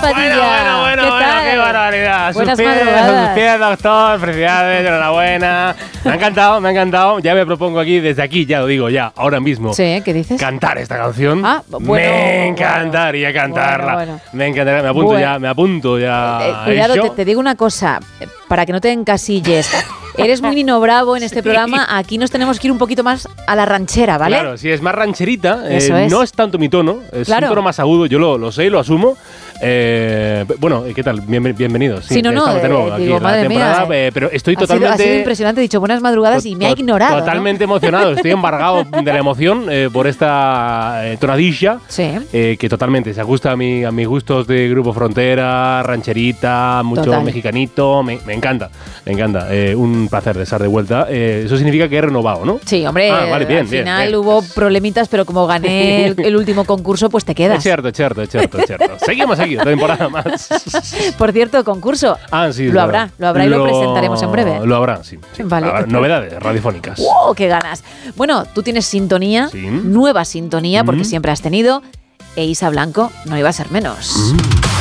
Padilla. Bueno, qué barbaridad. Buenas sus madrugadas. pies, doctor, felicidades, enhorabuena. Me ha encantado. Ya me propongo aquí, desde aquí, ya lo digo, ya, ahora mismo. Sí, ¿qué dices? Cantar esta canción. Bueno. Me encantaría cantarla. Bueno. Me encantaría, me apunto ya. Cuidado, te digo una cosa, para que no te encasilles. Eres muy Nino Bravo en este programa, aquí nos tenemos que ir un poquito más a la ranchera, ¿vale? Claro, si es más rancherita, Eso es. no es tanto mi tono, es un tono más agudo, yo lo sé, lo asumo. Bueno, ¿qué tal? Bienvenidos. Sí, no, estamos de nuevo aquí digo, en la madre temporada, mía, pero estoy ha totalmente... sido impresionante, he dicho buenas madrugadas y me ha ignorado. Totalmente emocionado, estoy embargado de la emoción por esta tonadilla, que totalmente se ajusta a mis gustos de Grupo Frontera, rancherita, mucho mexicanito, me encanta. Un placer de estar de vuelta. Eso significa que he renovado, ¿no? Sí, hombre, vale, bien, al final bien. hubo problemitas, pero como gané el último concurso, pues te quedas. Es cierto. Seguimos aquí, otra temporada más. Por cierto, concurso. Sí, lo habrá y lo presentaremos en breve. Lo habrá, sí. Vale. Habrá novedades radiofónicas. ¡Wow! ¡Qué ganas! Bueno, tú tienes sintonía, nueva sintonía, porque siempre has tenido, e Isa Blanco no iba a ser menos.